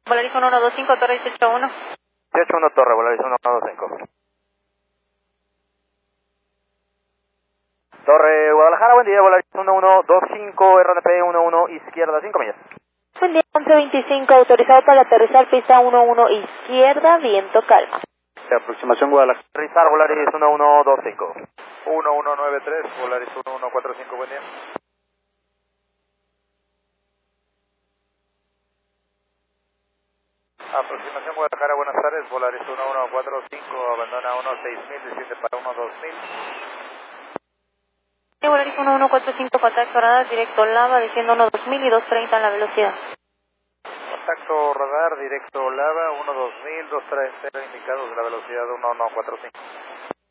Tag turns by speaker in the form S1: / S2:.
S1: Volaris 1125, Torre 181.
S2: 181 Torre, Volaris 125. Torre Guadalajara, buen día, Volaris 1125, RNP 11 izquierda, 5 millas.
S1: Buen día, 1125, autorizado para aterrizar, pista 11 izquierda, viento calma.
S2: Aproximación Guadalajara. Aterrizar, Volaris 1125. 1193, Volaris 1145, buen día. Aproximación Guadalajara, buenas tardes, Volaris 1145, abandona 16000, desciende para 12000.
S1: Volaris 1145, contacto radar, directo Lava, desciendo 12000 y 230 en la velocidad.
S2: Contacto radar, directo Lava, 12000, 230 indicados de la velocidad 1145.